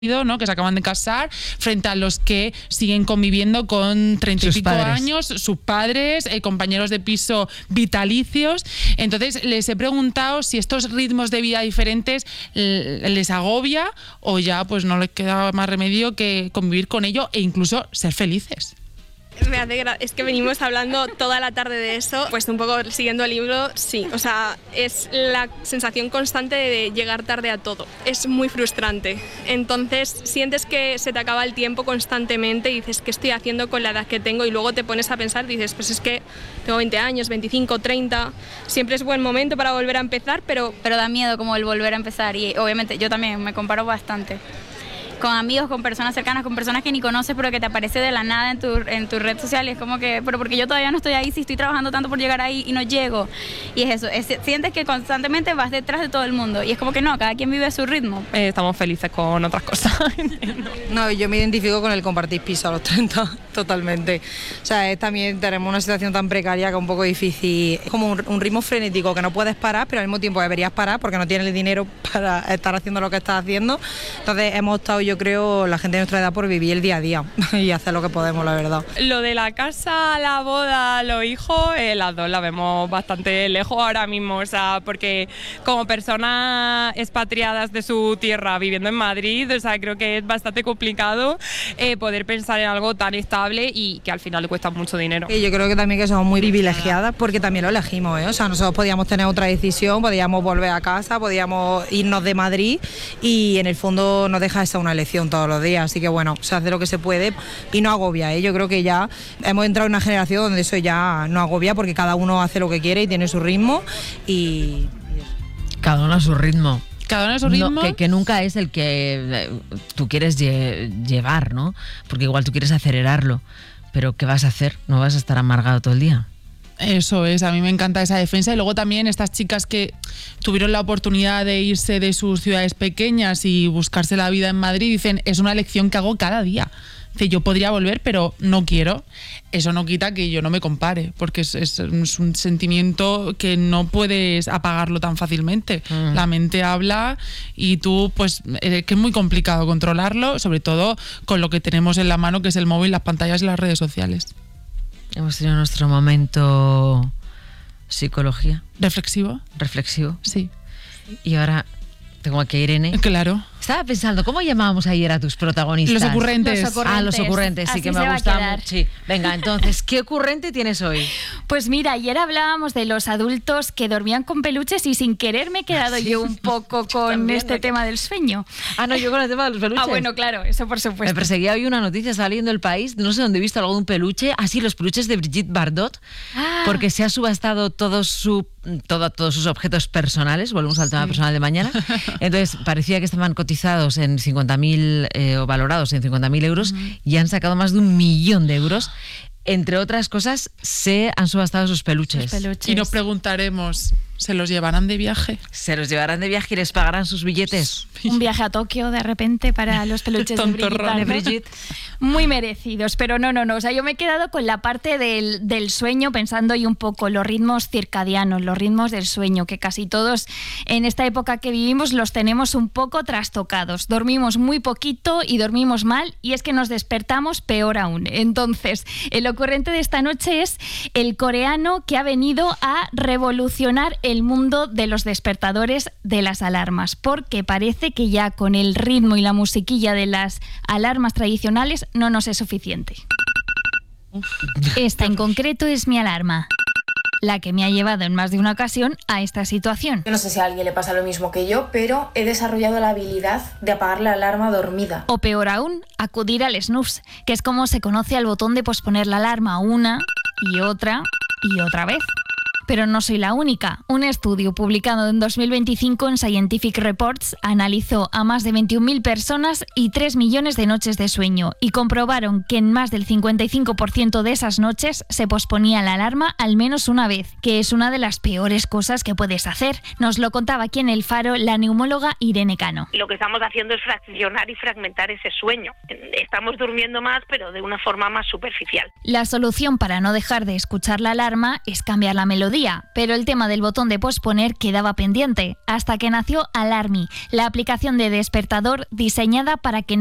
¿no? Que se acaban de casar, frente a los que siguen conviviendo con 30 y pico años, sus padres, compañeros de piso vitalicios. Entonces les he preguntado si estos ritmos de vida diferentes les agobia o ya pues no les queda más remedio que convivir con ello e incluso ser felices. Me alegra, es que venimos hablando toda la tarde de eso, pues un poco siguiendo el libro, sí, o sea, es la sensación constante de llegar tarde a todo, es muy frustrante, entonces sientes que se te acaba el tiempo constantemente y dices, ¿qué estoy haciendo con la edad que tengo? Y luego te pones a pensar, dices, pues es que tengo 20 años, 25, 30, siempre es buen momento para volver a empezar, pero da miedo como el volver a empezar y obviamente yo también me comparo bastante. Con amigos, con personas cercanas, con personas que ni conoces, pero que te aparece de la nada en tu red social. Es como que, pero porque yo todavía no estoy ahí, si estoy trabajando tanto por llegar ahí y no llego. Y es eso, sientes que constantemente vas detrás de todo el mundo. Y es como que no, cada quien vive a su ritmo. Estamos felices con otras cosas. No, yo me identifico con el compartir piso a los 30, totalmente. O sea, también tenemos una situación tan precaria que es un poco difícil. Es como un ritmo frenético que no puedes parar, pero al mismo tiempo deberías parar porque no tienes el dinero para estar haciendo lo que estás haciendo. Entonces hemos optado, yo creo, la gente de nuestra edad por vivir el día a día y hacer lo que podemos, la verdad. Lo de la casa, la boda, los hijos, las dos la vemos bastante lejos ahora mismo, o sea, porque como personas expatriadas de su tierra viviendo en Madrid, o sea, creo que es bastante complicado poder pensar en algo tan estable y que al final le cuesta mucho dinero. Y yo creo que también que somos muy privilegiadas porque también lo elegimos, o sea, nosotros podíamos tener otra decisión, podíamos volver a casa, podíamos irnos de Madrid y en el fondo no deja de ser una elección todos los días, así que bueno, se hace lo que se puede y no agobia, yo creo que ya hemos entrado en una generación donde eso ya no agobia porque cada uno hace lo que quiere y tiene su ritmo y cada uno a su ritmo. Cada uno a su ritmo. No, que nunca es el que tú quieres llevar, ¿no? Porque igual tú quieres acelerarlo, pero ¿qué vas a hacer? ¿No vas a estar amargado todo el día? Eso es, a mí me encanta esa defensa y luego también estas chicas que tuvieron la oportunidad de irse de sus ciudades pequeñas y buscarse la vida en Madrid dicen, es una elección que hago cada día. Dice, yo podría volver pero no quiero. Eso no quita que yo no me compare porque es un sentimiento que no puedes apagarlo tan fácilmente. La mente habla y tú pues que es muy complicado controlarlo, sobre todo con lo que tenemos en la mano que es el móvil, las pantallas y las redes sociales. Hemos tenido nuestro momento psicología. ¿Reflexivo? Reflexivo. Sí. Y ahora tengo aquí a Irene. Claro. Estaba pensando, ¿cómo llamábamos ayer a tus protagonistas? Los ocurrentes. Los ocurrentes, sí, así que me va gusta a quedar. mucho. Sí. Venga, entonces, ¿qué ocurrente tienes hoy? Pues mira, ayer hablábamos de los adultos que dormían con peluches y sin querer me he quedado yo un poco con también, este tema del sueño. Ah, no, yo con el tema de los peluches. Ah, bueno, claro, eso por Me supuesto. perseguía hoy una noticia saliendo del país, no sé dónde he visto algún peluche, los peluches de Brigitte Bardot, porque se ha subastado todos sus objetos personales, volvemos al tema personal de mañana, entonces parecía que estaban cotizados en 50.000 o valorados en 50.000 euros y han sacado más de 1 millón de euros. Entre otras cosas, se han subastado sus peluches. Y nos preguntaremos, ¿se los llevarán de viaje? ¿Se los llevarán de viaje y les pagarán sus billetes? Un viaje a Tokio de repente para los peluches de Brigitte. Muy merecidos, pero no. O sea, yo me he quedado con la parte del sueño pensando y un poco los ritmos circadianos, los ritmos del sueño, que casi todos en esta época que vivimos los tenemos un poco trastocados. Dormimos muy poquito y dormimos mal y es que nos despertamos peor aún. Entonces, el ocurrente de esta noche es el coreano que ha venido a revolucionar el mundo de los despertadores de las alarmas, porque parece que ya con el ritmo y la musiquilla de las alarmas tradicionales no nos es suficiente. Esta en concreto es mi alarma, la que me ha llevado en más de una ocasión a esta situación. Yo no sé si a alguien le pasa lo mismo que yo, pero he desarrollado la habilidad de apagar la alarma dormida. O peor aún, acudir al snooze, que es como se conoce al botón de posponer la alarma una y otra vez. Pero no soy la única. Un estudio publicado en 2025 en Scientific Reports analizó a más de 21.000 personas y 3 millones de noches de sueño y comprobaron que en más del 55% de esas noches se posponía la alarma al menos una vez, que es una de las peores cosas que puedes hacer. Nos lo contaba aquí en El Faro la neumóloga Irene Cano. Lo que estamos haciendo es fraccionar y fragmentar ese sueño. Estamos durmiendo más, pero de una forma más superficial. La solución para no dejar de escuchar la alarma es cambiar la melodía. cumplía, pero el tema del botón de posponer quedaba pendiente, hasta que nació Alarmy, la aplicación de despertador diseñada para que